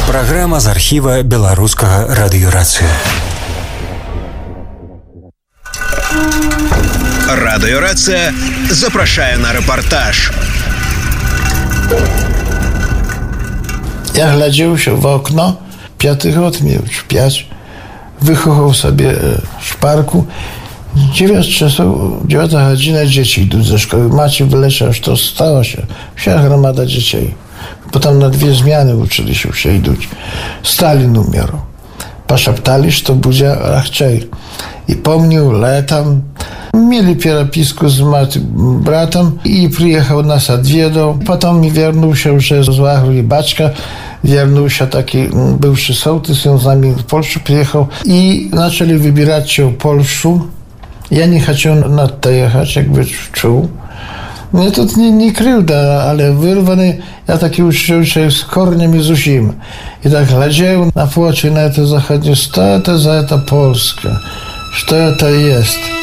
Праграма з архіва беларускага радыёрацыі. Радыёрацыя запрашае на рэпартаж. Ja глядзеў się w okno, 5 rok miał, 5. Wychował sobie w parku. 9 godzina dzieci idą ze szkoły. Maciej wyleciał, to stało się. Wся gromada dzieci. Potem na 2 zmiany uczyli się iść. Stalin umierł. Poszeptali, że to będzie rachczej. I pomnił letam. Mieli pieropisku z bratem i przyjechał nas odwiedził. Potem mi wiernuł się już z Łachry Baczka. Wiernuł się taki bywszy sołtys, on z nami w Polsce przyjechał i zaczęli wybierać się w Polsce. Ja nie chciałem na to jechać, jakby czuł. Mnie to nie krywda, ale wyrwany, ja taki uczył się z korniem i z usim. I tak глядел na płocie, na to zachodnie, co to za ta Polska, co to jest.